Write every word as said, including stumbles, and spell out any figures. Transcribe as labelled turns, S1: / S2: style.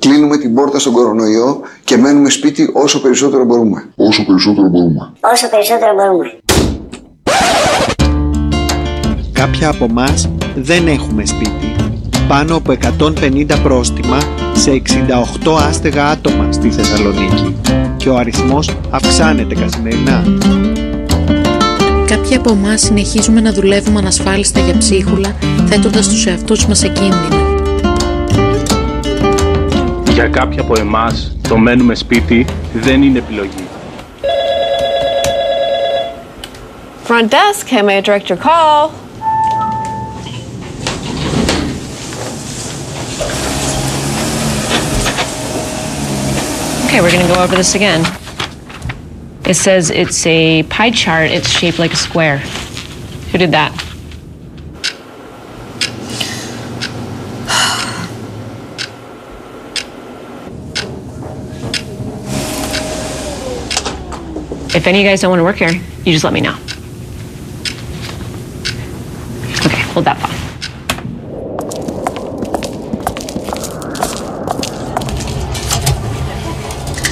S1: κλείνουμε την πόρτα στον κορονοϊό και μένουμε σπίτι όσο περισσότερο μπορούμε.
S2: Όσο περισσότερο μπορούμε.
S3: Όσο περισσότερο μπορούμε.
S4: Κάποια από εμάς δεν έχουμε σπίτι. Πάνω από εκατόν πενήντα πρόστιμα σε εξήντα οκτώ άστεγα άτομα στη Θεσσαλονίκη. Και ο αριθμός αυξάνεται καθημερινά.
S5: Κάποιοι από εμάς συνεχίζουμε να δουλεύουμε ανασφάλιστα για ψίχουλα, θέτοντας τους εαυτούς μας σε κίνδυνο.
S6: Για κάποιοι από εμάς, το μένουμε σπίτι δεν είναι επιλογή.
S7: Front desk, how may I direct your call? Okay, we're gonna go over this again. It says it's a pie chart, it's shaped like a square. Who did that? If any of you guys don't want to work here, you just let me know. Okay, hold that thought.